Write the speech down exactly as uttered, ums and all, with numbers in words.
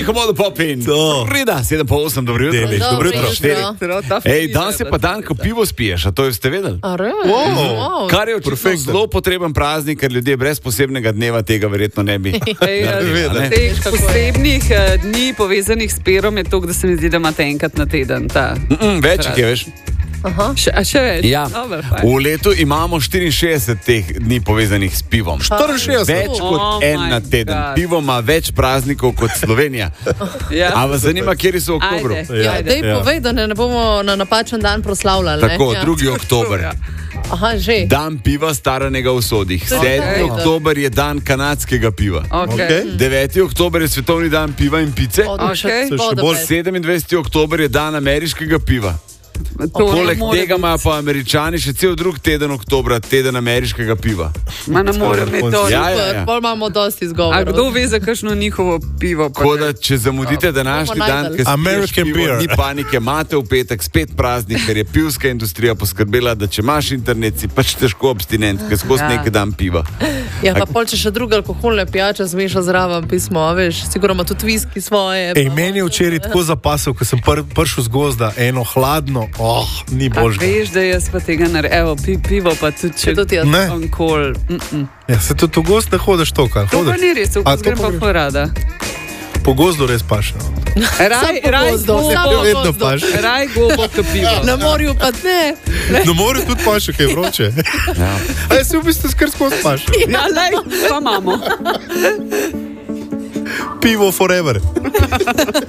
Komodo Popin. Rida, sedem po osem, dobro jutro. Deliš, dobro jutro. Ej, danes je pa dan, ko pivo spiješ, a to ste vedeli? A re? Wow. Wow. Kar je očitno zelo potreben praznik, ker ljudje brez posebnega dneva tega verjetno ne bi. Teh posebnih uh, dni povezanih s perom je to, da se mi zdi, da imate enkrat na teden. Ta, mm -mm, več jih je, veš. Še, a še več? Ja. Dobar, v letu imamo štiriinšestdeset teh dni povezanih s pivom. štiriinšestdeset? Več kot Oh en my na teden. God. Pivo ima več praznikov kot Slovenija. Ja. A vas zanima, kjeri so v oktobru? Ajde. Ja, dej Ja. povej, da ne, ne bomo na napačen dan proslavljali. Tako, ja. drugi oktober. Aha, že. Dan piva staranega v sodih. sedmi oktober je dan kanadskega piva. Okay. deveti oktober je svetovni dan piva in pice. Okay. sedemindvajseti oktober je dan ameriškega piva. Poleg tega imajo pa Američani še cel drug teden oktobra, teden ameriškega piva. Ma ne morem imeti to. Ja, ja, ja. Pol imamo dosti A izgovorov. kdo ve za kakšno njihovo pivo? pa Tako ne? da, če zamudite današnji bomo dan, najdeli. ker spiješ American pivo, beer. ni panike, imate v petek spet praznik, ker je pivska industrija poskrbela, da če imaš internet, si pač težko abstinent, ker skozi Ja. nekaj dan piva. Ja, pa pol, če še druge alkoholne pijače zmeša zraven pismo, a veš, sigurno ima tudi viski svoje. Ej, meni je včeraj tako zapasal, ko sem pr, prišel z gozda, eno hladno, oh, ni A božga. veš, da jaz pa tega naredim. Evo, pi, pivo pa tudi če Tudi jaz. Ne. onkol. Mm -mm. Ja, se tudi v gozd ne hodiš to, kar To pa hodiš. ni res, A, v to grem pa pa greš. ful rada. Po gozdu res paše. No. Raj, po raj, gozdu, gobo, samo po Vedno gozdu. paše. raj gobo k pivo. Na morju pa ne. Na morju tudi paše, kaj je vroče. Ja. A jaz se v bistvu skr skozi paše. Ja, lej, pa imamo. Pivo forever.